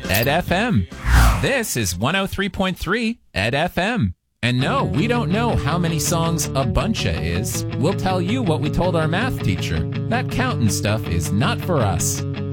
Ed FM. This is 103.3 Ed FM. And no, we don't know how many songs a buncha is. We'll tell you what we told our math teacher. That counting stuff is not for us.